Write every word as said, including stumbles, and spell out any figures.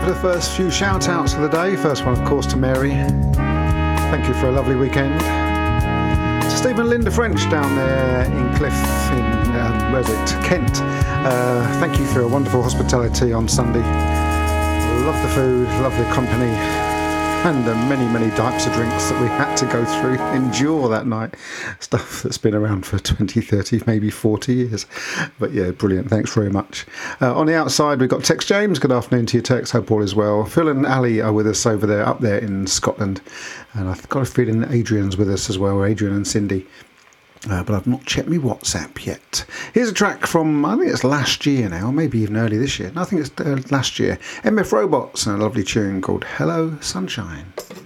for the first few shout outs of the day. First one, of course, to Mary. Thank you for a lovely weekend. To Stephen and Linda French down there in Cliff, in, um, where's it? Kent. Uh, thank you for your wonderful hospitality on Sunday. Love the food, love the company, and the many, many types of drinks that we had to go through, endure that night. Stuff that's been around for twenty, thirty, maybe forty years. But yeah, brilliant. Thanks very much. Uh, on the outside, we've got Tex James. Good afternoon to you, Tex. Hope all is well. Phil and Ali are with us over there, up there in Scotland. And I've got a feeling that Adrian's with us as well, Adrian and Cindy. Uh, but I've not checked my WhatsApp yet. Here's a track from, I think it's last year now, maybe even early this year. No, I think it's uh, last year. M F Robots and a lovely tune called Hello Sunshine.